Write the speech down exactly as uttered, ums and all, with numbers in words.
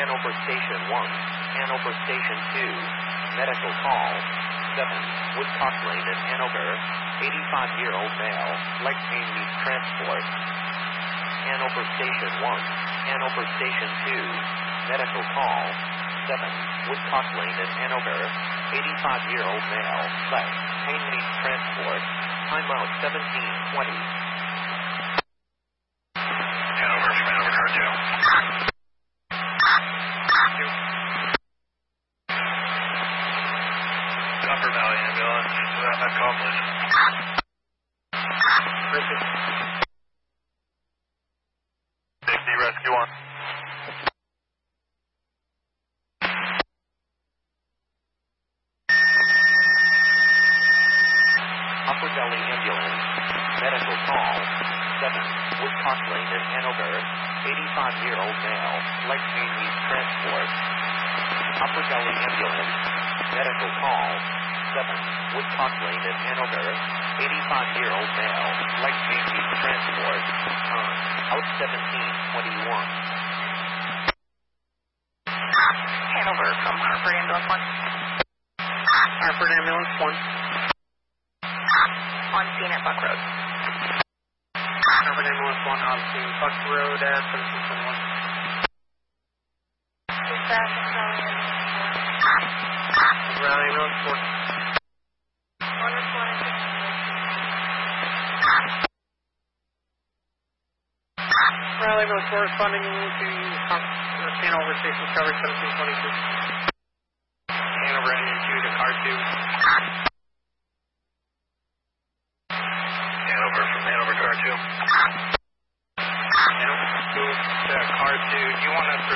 Hanover Station one, Hanover Station two, medical call, seven, Woodcock Lane in Hanover, eighty-five-year-old male, leg pain needs transport. Hanover Station one, Hanover Station two, medical call, seven, Woodcock Lane in Hanover, eighty-five-year-old male, leg pain needs transport. Timeout seventeen twenty. Hanover, Hanover Car two. Upper Valley Ambulance, uh, that call, please. Richard. Dixie, Rescue one. Upper Valley Ambulance, medical call, seven, Woodcock Lane in Hanover, eighty-five-year-old male, leg pain needs transport. Upper Valley Ambulance, medical call, seven, Woodcock Lane in Hanover, eighty-five-year-old male, leg pain needs transport. Time, out seventeen twenty-one. Hanover from Hartford Ambulance one. Hartford Ambulance one. On scene at Buck Road. Hartford Ambulance one on scene, Buck Road at seventeen twenty-one. Dispatch, Valley Ambulance four. one report. Valley Ambulance four responding to Hanover Station coverage seventeen twenty-two. Hanover engine two to car two. Hanover from Hanover Car two. Hanover two to car two. Do you want us to